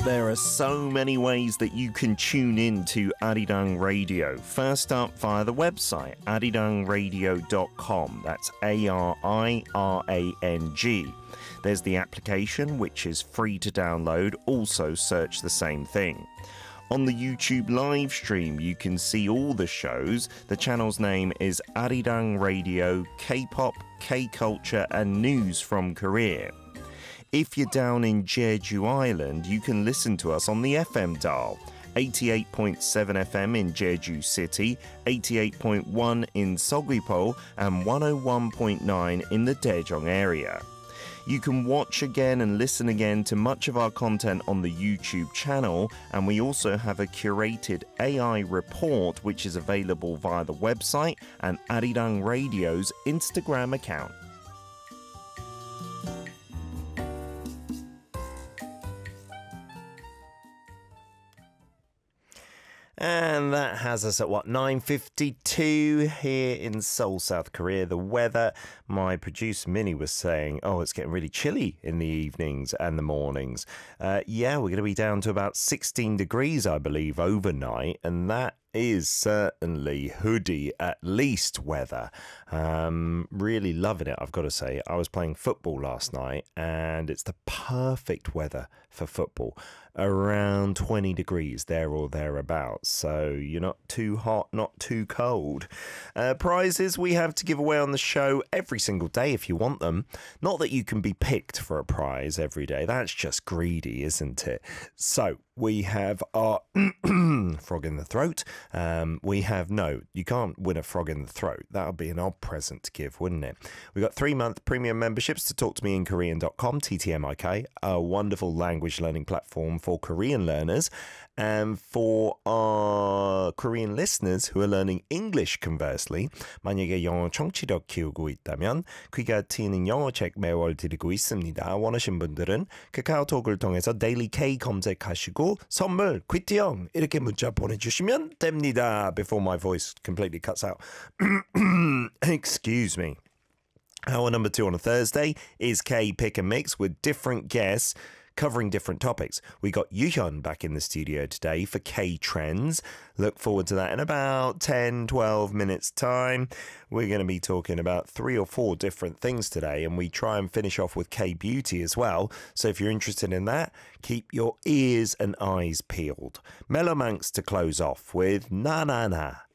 There are so many ways that you can tune in to Arirang Radio. First up, via the website, arirangradio.com. That's ARIRANG. There's the application, which is free to download. Also search the same thing. On the YouTube live stream, you can see all the shows. The channel's name is Arirang Radio, K-pop, K-culture and news from Korea. If you're down in Jeju Island, you can listen to us on the FM dial. 88.7 FM in Jeju City, 88.1 in Seogwipo, and 101.9 in the Daejeong area. You can watch again and listen again to much of our content on the YouTube channel, and we also have a curated AI report which is available via the website and Arirang Radio's Instagram account. And that has us at, 9:52 here in Seoul, South Korea. The weather, my producer Minnie was saying, it's getting really chilly in the evenings and the mornings. We're going to be down to about 16 degrees, I believe, overnight. And that is certainly hoodie at least weather. Really loving it, I've got to say. I was playing football last night and it's the perfect weather for football. Around 20 degrees there or thereabouts. So you're not too hot, not too cold. Prizes we have to give away on the show every single day if you want them. Not that you can be picked for a prize every day. That's just greedy, isn't it? So we have our frog in the throat. You can't win a frog in the throat. That would be an odd present to give, wouldn't it? We've got 3-month premium memberships to talktomeinkorean.com, TTMIK, a wonderful language learning platform for Korean learners. And for our Korean listeners who are learning English, conversely, 만약에 영어 청취력 키우고 있다면 귀가 트이는 영어책 매월 드리고 있습니다. 원하신 분들은 카카오톡을 통해서 Daily K 검색하시고 선물 퀴티형 이렇게 문자 보내주시면 됩니다. Before my voice completely cuts out. Excuse me. Hour number 2 on a Thursday is K Pick and Mix with different guests covering different topics. We got Yuhyun back in the studio today for K-Trends. Look forward to that in about 10-12 minutes time. We're going to be talking about 3 or 4 different things today, and we try and finish off with K-Beauty as well. So if you're interested in that, keep your ears and eyes peeled. Mellow Manx to close off with Na Na Na.